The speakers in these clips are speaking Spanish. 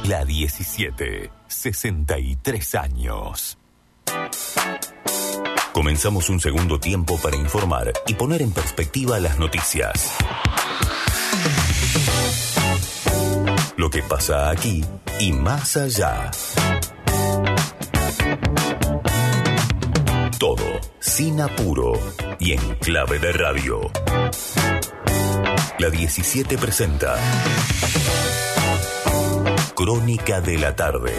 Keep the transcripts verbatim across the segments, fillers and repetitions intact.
La diecisiete, sesenta y tres años. Comenzamos un segundo tiempo para informar y poner en perspectiva las noticias. Lo que pasa aquí y más allá. Todo sin apuro y en clave de radio. La diecisiete presenta Crónica de la Tarde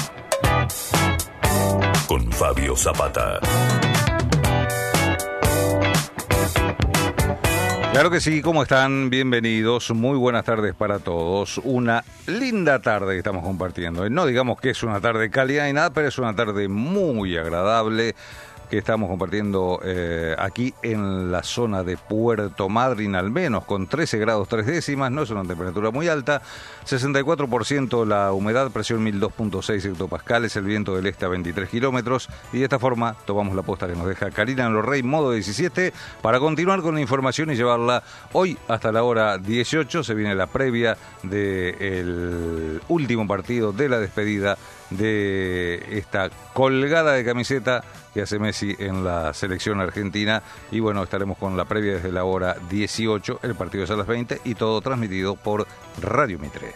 con Fabio Zapata. Claro que sí, ¿cómo están? Bienvenidos, muy buenas tardes para todos. Una linda tarde que estamos compartiendo. No digamos que es una tarde cálida ni nada, pero es una tarde muy agradable que estamos compartiendo eh, aquí en la zona de Puerto Madryn, al menos con trece grados tres décimas, no es una temperatura muy alta, sesenta y cuatro por ciento la humedad, presión mil dos punto seis hectopascales, el viento del este a veintitrés kilómetros, y de esta forma tomamos la posta que nos deja Karina Lorrey, modo diecisiete, para continuar con la información y llevarla hoy hasta la hora dieciocho. Se viene la previa del último partido de la despedida de esta colgada de camiseta que hace Messi en la selección argentina, y bueno, estaremos con la previa desde la hora dieciocho, el partido es a las veinte y todo transmitido por Radio Mitre.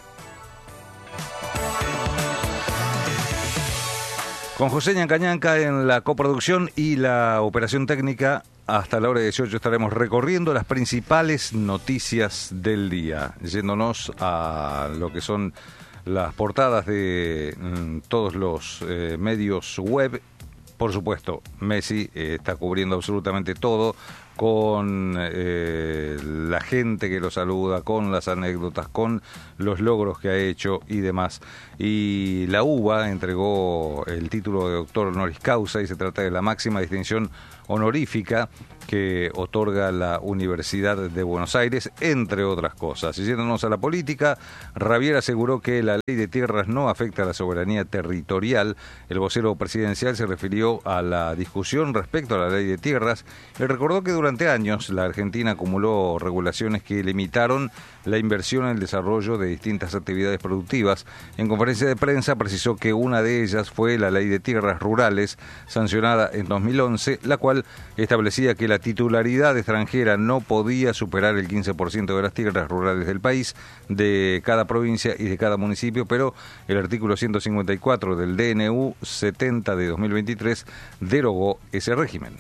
Con José Ñancañanca en la coproducción y la operación técnica. Hasta la hora dieciocho estaremos recorriendo las principales noticias del día, yéndonos a lo que son las portadas de mm, todos los eh, medios web. Por supuesto, Messi eh, está cubriendo absolutamente todo, con eh, la gente que lo saluda, con las anécdotas, con los logros que ha hecho y demás. Y la U B A entregó el título de doctor honoris causa, y se trata de la máxima distinción honorífica que otorga la Universidad de Buenos Aires, entre otras cosas. Y yéndonos a la política, Ravier aseguró que la ley de tierras no afecta a la soberanía territorial. El vocero presidencial se refirió a la discusión respecto a la ley de tierras y recordó que durante años la Argentina acumuló regulaciones que limitaron la inversión en el desarrollo de distintas actividades productivas. En conferencia de prensa precisó que una de ellas fue la Ley de Tierras Rurales, sancionada en dos mil once, la cual establecía que la titularidad extranjera no podía superar el quince por ciento de las tierras rurales del país, de cada provincia y de cada municipio, pero el artículo ciento cincuenta y cuatro del D N U setenta de dos mil veintitrés derogó ese régimen.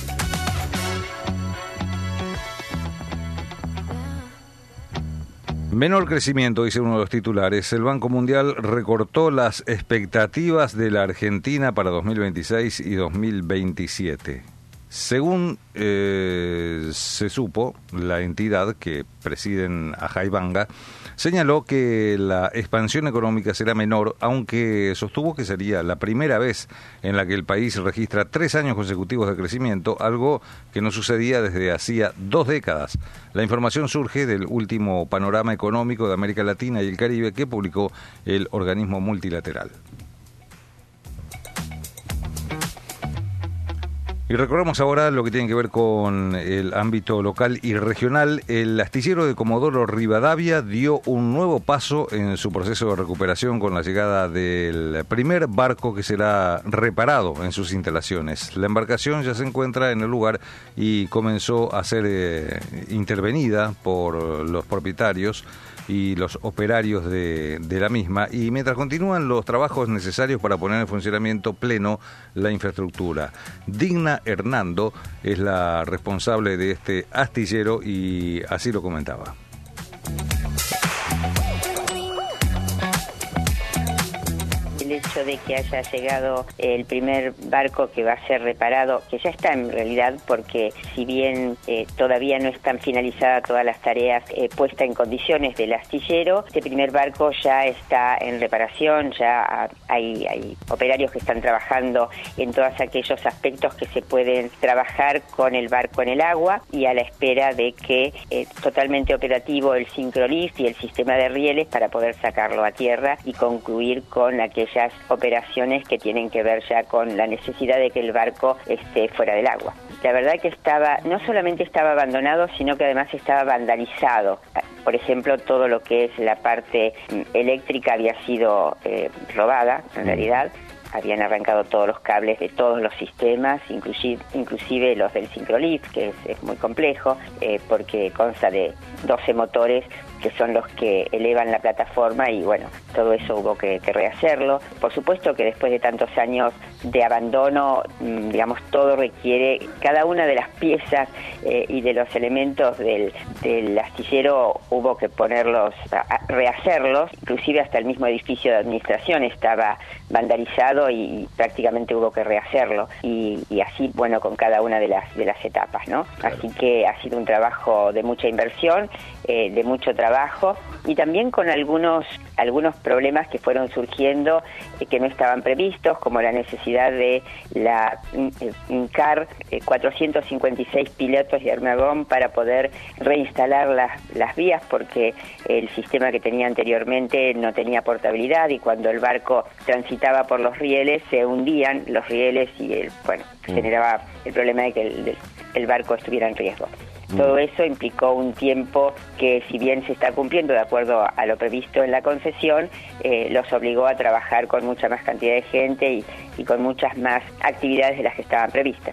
Menor crecimiento, dice uno de los titulares. El Banco Mundial recortó las expectativas de la Argentina para dos mil veintiséis y dos mil veintisiete. Según eh, se supo, la entidad que presiden a Jaibanga señaló que la expansión económica será menor, aunque sostuvo que sería la primera vez en la que el país registra tres años consecutivos de crecimiento, algo que no sucedía desde hacía dos décadas. La información surge del último panorama económico de América Latina y el Caribe que publicó el organismo multilateral. Y recordamos ahora lo que tiene que ver con el ámbito local y regional. El astillero de Comodoro Rivadavia dio un nuevo paso en su proceso de recuperación con la llegada del primer barco que será reparado en sus instalaciones. La embarcación ya se encuentra en el lugar y comenzó a ser eh, intervenida por los propietarios y los operarios de, de la misma, y mientras continúan los trabajos necesarios para poner en funcionamiento pleno la infraestructura. Digna Hernando es la responsable de este astillero y así lo comentaba. El hecho de que haya llegado el primer barco que va a ser reparado, que ya está en realidad, porque si bien eh, todavía no están finalizadas todas las tareas eh, puestas en condiciones del astillero, este primer barco ya está en reparación, ya hay, hay operarios que están trabajando en todos aquellos aspectos que se pueden trabajar con el barco en el agua, y a la espera de que eh, totalmente operativo el sincrolift y el sistema de rieles para poder sacarlo a tierra y concluir con aquellas operaciones que tienen que ver ya con la necesidad de que el barco esté fuera del agua. La verdad que estaba, no solamente estaba abandonado, sino que además estaba vandalizado. por ejemplo, todo lo que es la parte eléctrica había sido eh, robada, en realidad. Habían arrancado todos los cables de todos los sistemas, inclusive, inclusive los del Syncrolift, que es, es muy complejo, eh, porque consta de doce motores que son los que elevan la plataforma y bueno, todo eso hubo que, que rehacerlo. Por supuesto que después de tantos años de abandono, digamos, todo requiere, cada una de las piezas eh, y de los elementos del, del astillero hubo que ponerlos, a, a rehacerlos, inclusive hasta el mismo edificio de administración estaba vandalizado y prácticamente hubo que rehacerlo y, y así, bueno, con cada una de las de las etapas, ¿no? Claro. Así que ha sido un trabajo de mucha inversión, eh, de mucho trabajo y también con algunos algunos problemas que fueron surgiendo eh, que no estaban previstos, como la necesidad de la hincar eh, cuatrocientos cincuenta y seis pilotos de hormigón para poder reinstalar las, las vías, porque el sistema que tenía anteriormente no tenía portabilidad y cuando el barco transitaba por los rieles se hundían los rieles y el, bueno, mm. generaba el problema de que el, el barco estuviera en riesgo. Todo eso implicó un tiempo que, si bien se está cumpliendo de acuerdo a lo previsto en la concesión, eh, los obligó a trabajar con mucha más cantidad de gente y, y con muchas más actividades de las que estaban previstas.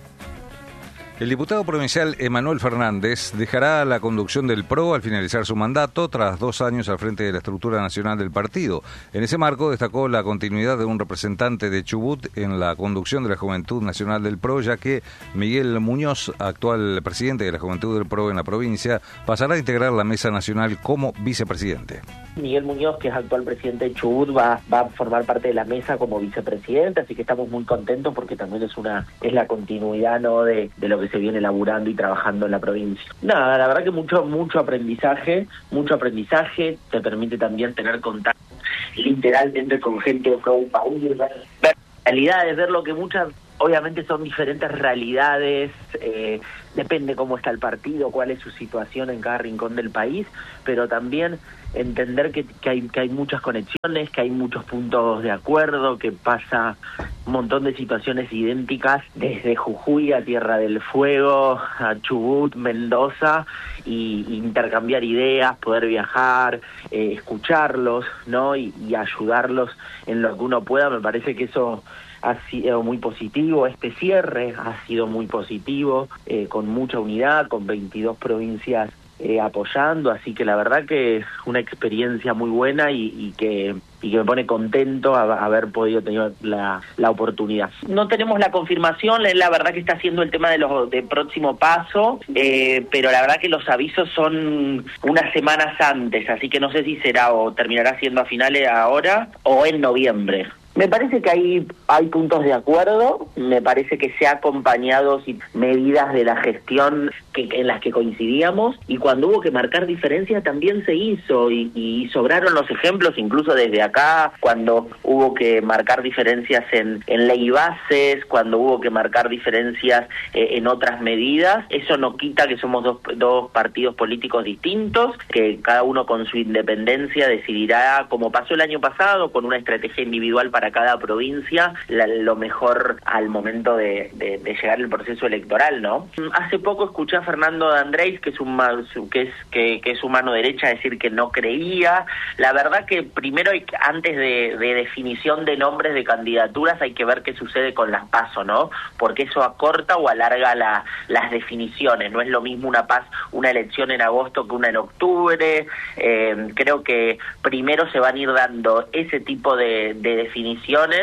El diputado provincial Emanuel Fernández dejará la conducción del P R O al finalizar su mandato tras dos años al frente de la estructura nacional del partido. En ese marco destacó la continuidad de un representante de Chubut en la conducción de la Juventud Nacional del P R O, ya que Miguel Muñoz, actual presidente de la Juventud del P R O en la provincia, pasará a integrar la mesa nacional como vicepresidente. Miguel Muñoz, que es actual presidente de Chubut, va, va a formar parte de la mesa como vicepresidente, así que estamos muy contentos porque también es una es la continuidad, ¿no?, de, de lo que se viene elaborando y trabajando en la provincia. Nada, la verdad que mucho mucho aprendizaje, mucho aprendizaje, te permite también tener contacto literalmente con gente de todo el país, ver realidades, ver lo que muchas, obviamente son diferentes realidades, eh, depende cómo está el partido, cuál es su situación en cada rincón del país, pero también entender que, que hay que hay muchas conexiones, que hay muchos puntos de acuerdo, que pasa un montón de situaciones idénticas desde Jujuy a Tierra del Fuego, a Chubut, Mendoza, y, y intercambiar ideas, poder viajar, eh, escucharlos, ¿no? Y, y ayudarlos en lo que uno pueda. Me parece que eso ha sido muy positivo, este cierre ha sido muy positivo, eh, con mucha unidad, con veintidós provincias eh, apoyando, así que la verdad que es una experiencia muy buena y, y que y que me pone contento a, haber podido tener la, la oportunidad. No tenemos la confirmación, la verdad que está haciendo el tema de los de próximo paso, eh, pero la verdad que los avisos son unas semanas antes, así que no sé si será o terminará siendo a finales ahora o en noviembre. Me parece que hay, hay puntos de acuerdo, me parece que se ha acompañado medidas de la gestión que, en las que coincidíamos, y cuando hubo que marcar diferencias también se hizo, y, y sobraron los ejemplos, incluso desde acá, cuando hubo que marcar diferencias en, en ley bases, cuando hubo que marcar diferencias eh, en otras medidas. Eso no quita que somos dos, dos partidos políticos distintos, que cada uno con su independencia decidirá, como pasó el año pasado, con una estrategia individual para cada provincia, la, lo mejor al momento de, de, de llegar el proceso electoral, ¿no? Hace poco escuché a Fernando de Andrés, que es un que es que, que es su mano derecha, decir que no creía. La verdad que primero hay, antes de, de definición de nombres de candidaturas, hay que ver qué sucede con las PASO, ¿no? Porque eso acorta o alarga la, las definiciones. No es lo mismo una paz, una elección en agosto que una en octubre. Eh, creo que primero se van a ir dando ese tipo de, de definiciones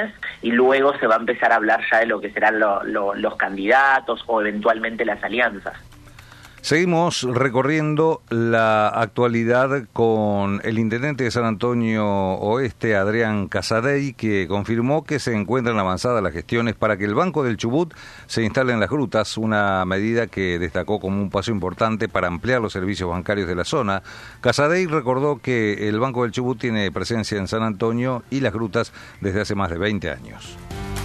y luego se va a empezar a hablar ya de lo que serán lo, lo, los candidatos o eventualmente las alianzas. Seguimos recorriendo la actualidad con el intendente de San Antonio Oeste, Adrián Casadei, que confirmó que se encuentran avanzadas las gestiones para que el Banco del Chubut se instale en las grutas, una medida que destacó como un paso importante para ampliar los servicios bancarios de la zona. Casadei recordó que el Banco del Chubut tiene presencia en San Antonio y las grutas desde hace más de veinte años.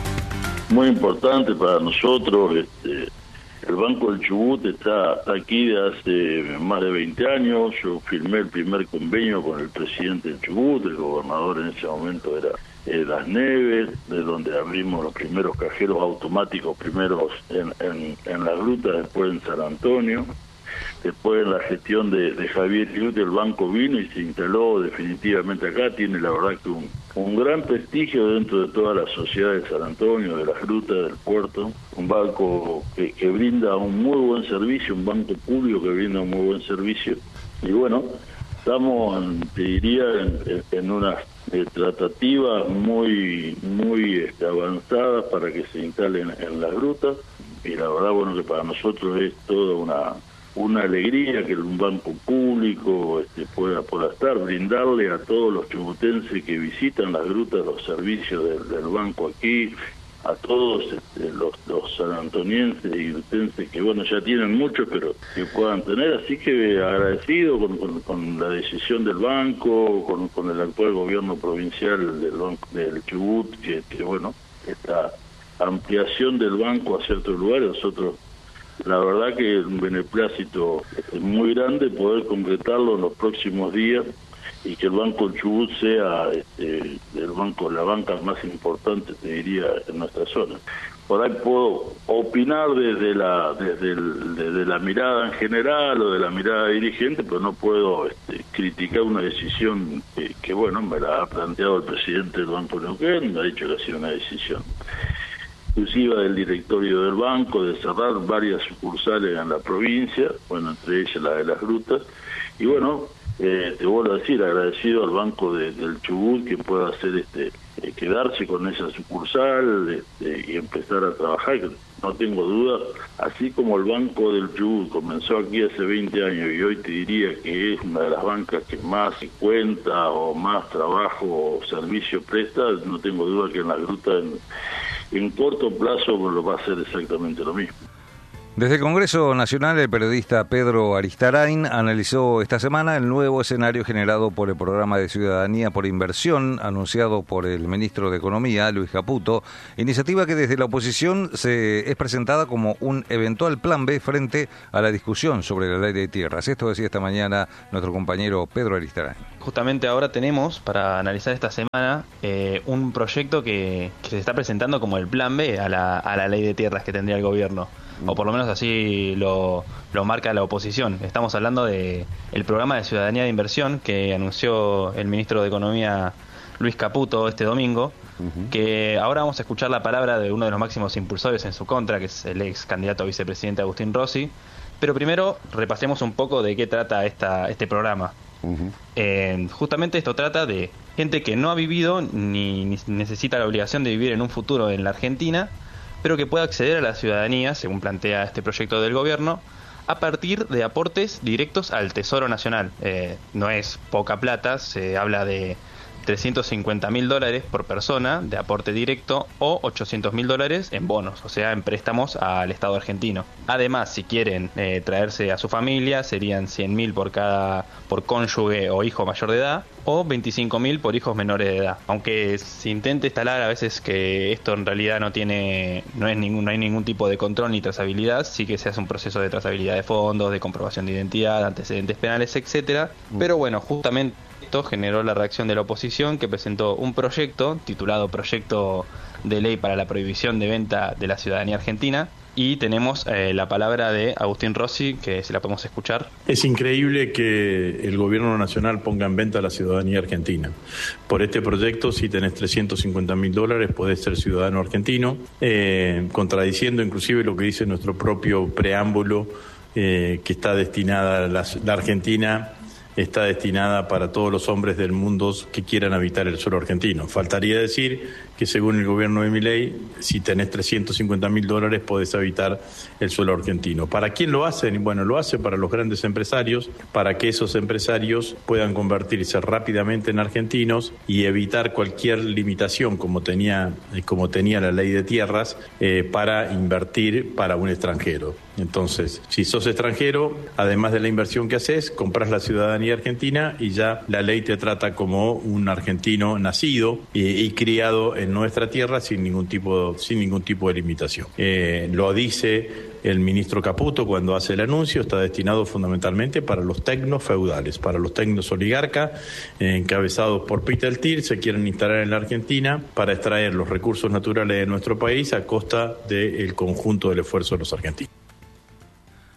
Muy importante para nosotros. este El Banco del Chubut está aquí de hace más de veinte años. Yo firmé el primer convenio con el presidente del Chubut, el gobernador en ese momento era eh, Las Neves, de donde abrimos los primeros cajeros automáticos, primeros en, en, en la gruta, después en San Antonio. después en la gestión de, de Javier Chubut el banco vino y se instaló definitivamente acá, tiene la verdad que un, un gran prestigio dentro de toda la sociedad de San Antonio, de las grutas, del puerto, un banco que, que brinda un muy buen servicio, un banco público que brinda un muy buen servicio, y bueno, estamos, te diría, en, en unas eh, tratativas muy muy este, avanzadas para que se instalen en las grutas, y la verdad, bueno, que para nosotros es toda una una alegría que un banco público este, pueda, pueda estar, brindarle a todos los chubutenses que visitan las grutas los servicios del, del banco aquí, a todos este, los, los sanantonienses y grutenses que bueno ya tienen mucho pero que puedan tener, así que agradecido con, con, con la decisión del banco, con, con el actual gobierno provincial del banco del Chubut, que, que bueno, esta ampliación del banco a ciertos lugares, nosotros la verdad que es un beneplácito muy grande poder concretarlo en los próximos días y que el Banco del Chubut sea este, el banco, la banca más importante, te diría, en nuestra zona. Por ahí puedo opinar desde la desde, el, desde la mirada en general o de la mirada dirigente, pero no puedo este, criticar una decisión que, que, bueno, me la ha planteado el presidente del Banco de Neuquén, me ha dicho que ha sido una decisión exclusiva del directorio del banco, de cerrar varias sucursales en la provincia, bueno, entre ellas la de las grutas, y bueno, eh, te vuelvo a decir, agradecido al Banco de, del Chubut que pueda hacer este eh, quedarse con esa sucursal este, y empezar a trabajar, que no tengo duda, así como el Banco del Chubut comenzó aquí hace veinte años y hoy te diría que es una de las bancas que más cuenta o más trabajo o servicio presta, no tengo duda que en la gruta en En corto plazo lo va a hacer exactamente lo mismo. Desde el Congreso Nacional, el periodista Pedro Aristarain analizó esta semana el nuevo escenario generado por el Programa de Ciudadanía por Inversión, anunciado por el ministro de Economía, Luis Caputo, iniciativa que desde la oposición se es presentada como un eventual plan B frente a la discusión sobre la ley de tierras. Esto decía esta mañana nuestro compañero Pedro Aristarain. Justamente ahora tenemos, para analizar esta semana, eh, un proyecto que, que se está presentando como el plan B a la, a la ley de tierras que tendría el gobierno. O por lo menos así lo, lo marca la oposición. Estamos hablando de el programa de Ciudadanía de Inversión que anunció el ministro de Economía Luis Caputo este domingo, uh-huh. que ahora vamos a escuchar la palabra de uno de los máximos impulsores en su contra, que es el ex candidato a vicepresidente Agustín Rossi. Pero primero repasemos un poco de qué trata esta, este programa. Uh-huh. Eh, justamente esto trata de gente que no ha vivido ni, ni necesita la obligación de vivir en un futuro en la Argentina, pero que pueda acceder a la ciudadanía, según plantea este proyecto del gobierno, a partir de aportes directos al Tesoro Nacional. Eh, no es poca plata, se habla de trescientos cincuenta mil dólares por persona de aporte directo o ochocientos mil dólares en bonos, o sea, en préstamos al Estado argentino. Además, si quieren eh, traerse a su familia, serían cien mil por cada por cónyuge o hijo mayor de edad, o veinticinco mil por hijos menores de edad. Aunque se intente instalar a veces que esto en realidad no tiene, no es ningún, no hay ningún tipo de control ni trazabilidad, sí que se hace un proceso de trazabilidad de fondos, de comprobación de identidad, antecedentes penales, etcétera. Pero bueno, justamente esto generó la reacción de la oposición, que presentó un proyecto titulado Proyecto de Ley para la Prohibición de Venta de la Ciudadanía Argentina. Y tenemos eh, la palabra de Agustín Rossi, que si la podemos escuchar. Es increíble que el gobierno nacional ponga en venta la ciudadanía argentina. Por este proyecto, si tenés trescientos cincuenta mil dólares, podés ser ciudadano argentino, eh, contradiciendo inclusive lo que dice nuestro propio preámbulo, eh, que está destinada a la, la Argentina está destinada para todos los hombres del mundo que quieran habitar el suelo argentino. Faltaría decir que según el gobierno de Milei, si tenés trescientos cincuenta mil dólares podés habitar el suelo argentino. ¿Para quién lo hacen? Bueno, lo hace para los grandes empresarios, para que esos empresarios puedan convertirse rápidamente en argentinos y evitar cualquier limitación como tenía, como tenía la ley de tierras eh, para invertir para un extranjero. Entonces, si sos extranjero, además de la inversión que haces, compras la ciudadanía argentina y ya la ley te trata como un argentino nacido y, y criado en nuestra tierra sin ningún tipo, sin ningún tipo de limitación. Eh, lo dice el ministro Caputo cuando hace el anuncio, está destinado fundamentalmente para los tecnos feudales, para los tecnos oligarcas, eh, encabezados por Peter Thiel, se quieren instalar en la Argentina para extraer los recursos naturales de nuestro país a costa del conjunto del esfuerzo de los argentinos.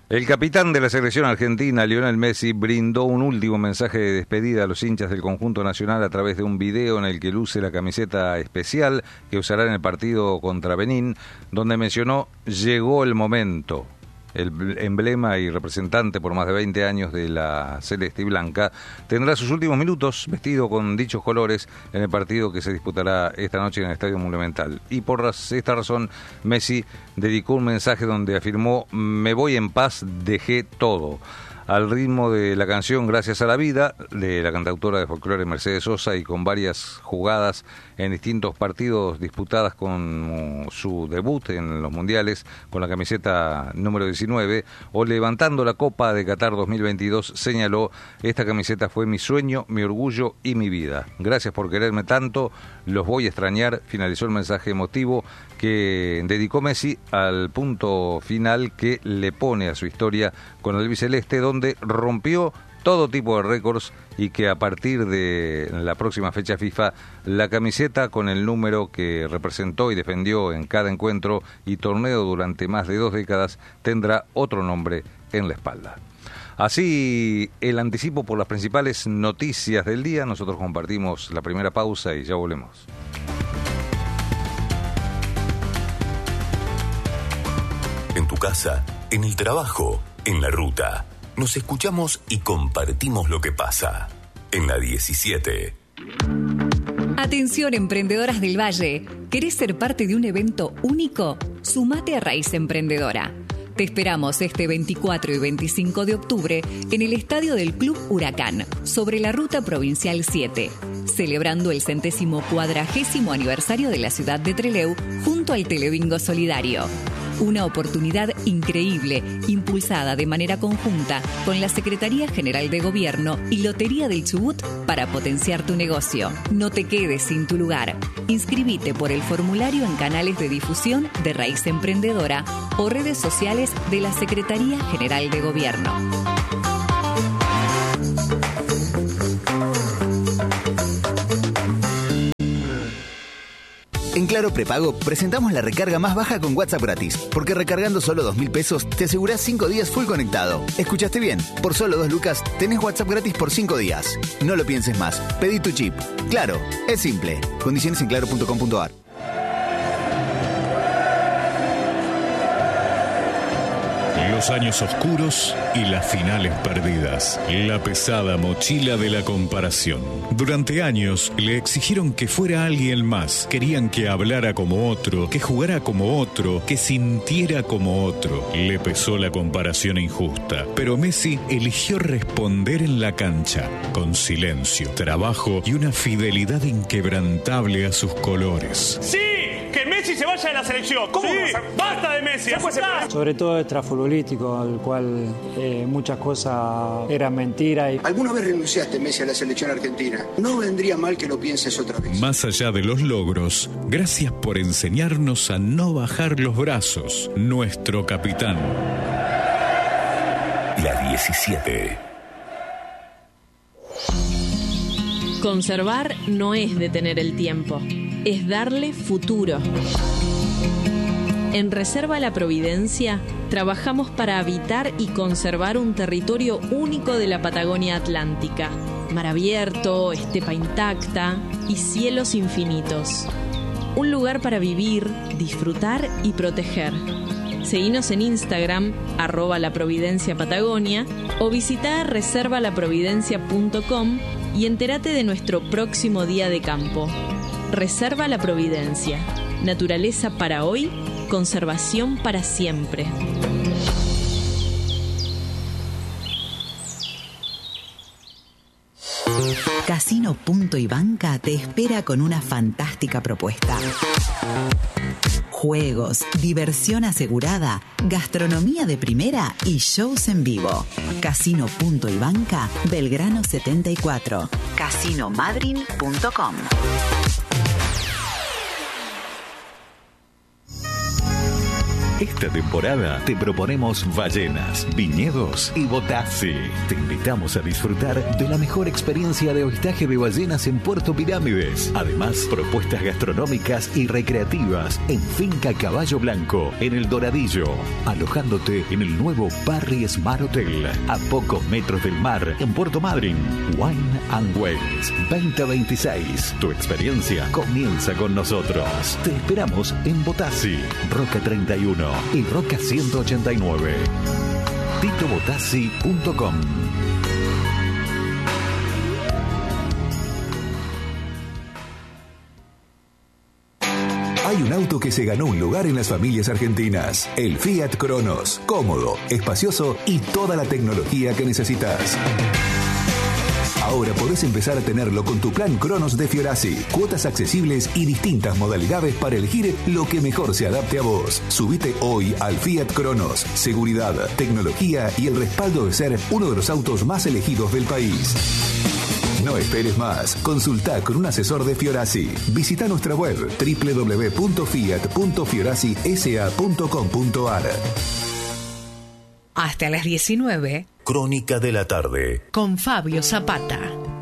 El capitán de la selección argentina, Lionel Messi, brindó un último mensaje de despedida a los hinchas del conjunto nacional a través de un video en el que luce la camiseta especial que usará en el partido contra Benín, donde mencionó: llegó el momento. El emblema y representante por más de veinte años de la celeste y blanca tendrá sus últimos minutos vestido con dichos colores en el partido que se disputará esta noche en el Estadio Monumental. Y por esta razón, Messi dedicó un mensaje donde afirmó: me voy en paz, dejé todo. Al ritmo de la canción Gracias a la Vida, de la cantautora de folclore Mercedes Sosa, y con varias jugadas en distintos partidos disputadas con su debut en los mundiales con la camiseta número diecinueve, o levantando la Copa de Qatar dos mil veintidós, señaló: esta camiseta fue mi sueño, mi orgullo y mi vida. Gracias por quererme tanto, los voy a extrañar. Finalizó el mensaje emotivo que dedicó Messi al punto final que le pone a su historia con el albiceleste, donde rompió todo tipo de récords, y que a partir de la próxima fecha FIFA, la camiseta con el número que representó y defendió en cada encuentro y torneo durante más de dos décadas tendrá otro nombre en la espalda. Así el anticipo por las principales noticias del día. Nosotros compartimos la primera pausa y ya volvemos. En tu casa, en el trabajo, en la ruta. Nos escuchamos y compartimos lo que pasa. En la diecisiete. Atención, emprendedoras del Valle. ¿Querés ser parte de un evento único? Sumate a Raíz Emprendedora. Te esperamos este veinticuatro y veinticinco de octubre en el estadio del Club Huracán, sobre la Ruta Provincial siete, celebrando el centésimo cuadragésimo aniversario de la ciudad de Trelew junto al Telebingo Solidario. Una oportunidad increíble, impulsada de manera conjunta con la Secretaría General de Gobierno y Lotería del Chubut para potenciar tu negocio. No te quedes sin tu lugar. Inscribite por el formulario en canales de difusión de Raíz Emprendedora o redes sociales de la Secretaría General de Gobierno. En Claro Prepago presentamos la recarga más baja con WhatsApp gratis, porque recargando solo dos mil pesos te asegurás cinco días full conectado. ¿Escuchaste bien? Por solo dos lucas tenés WhatsApp gratis por cinco días. No lo pienses más, pedí tu chip. Claro, es simple. Condiciones en claro punto com punto a r. Los años oscuros y las finales perdidas. La pesada mochila de la comparación. Durante años le exigieron que fuera alguien más. Querían que hablara como otro, que jugara como otro, que sintiera como otro. Le pesó la comparación injusta. Pero Messi eligió responder en la cancha, con silencio, trabajo y una fidelidad inquebrantable a sus colores. ¡Sí! ¡Que Messi se vaya de la selección! ¿Cómo? Sí. ¡Basta de Messi! Sobre todo extrafutbolístico, al cual eh, muchas cosas eran mentiras. Y... ¿Alguna vez renunciaste, Messi, a la selección argentina? No vendría mal que lo pienses otra vez. Más allá de los logros, gracias por enseñarnos a no bajar los brazos. Nuestro capitán. La diecisiete. Conservar no es detener el tiempo, es darle futuro. En Reserva La Providencia trabajamos para habitar y conservar un territorio único de la Patagonia Atlántica. Mar abierto, estepa intacta y cielos infinitos. Un lugar para vivir, disfrutar y proteger. Seguinos en Instagram, arroba La Providencia Patagonia, o visita reserva la providencia punto com y entérate de nuestro próximo día de campo. Reserva La Providencia. Naturaleza para hoy, conservación para siempre. Casino Punto y Banca te espera con una fantástica propuesta. Juegos, diversión asegurada, gastronomía de primera y shows en vivo. Casino Punto y Banca, Belgrano setenta y cuatro. casino madryn punto com. Esta temporada te proponemos ballenas, viñedos y Botassi. Te invitamos a disfrutar de la mejor experiencia de avistaje de ballenas en Puerto Pirámides. Además, propuestas gastronómicas y recreativas en Finca Caballo Blanco, en El Doradillo, alojándote en el nuevo Parry Smart Hotel, a pocos metros del mar, en Puerto Madryn. Wine and Wales veinte veintiséis. Tu experiencia comienza con nosotros. Te esperamos en Botassi, Roca treinta y uno y Roca ciento ochenta y nueve. tito botassi punto com. Hay un auto que se ganó un lugar en las familias argentinas. El Fiat Cronos. Cómodo, espacioso y toda la tecnología que necesitas. Ahora podés empezar a tenerlo con tu plan Cronos de Fiorasi. Cuotas accesibles y distintas modalidades para elegir lo que mejor se adapte a vos. Subite hoy al Fiat Cronos. Seguridad, tecnología y el respaldo de ser uno de los autos más elegidos del país. No esperes más. Consultá con un asesor de Fiorasi. Visita nuestra web doble u doble u doble u punto fiat punto fiorasi s a punto com punto a r. Hasta las diecinueve. Crónica de la tarde. Con Fabio Zapata.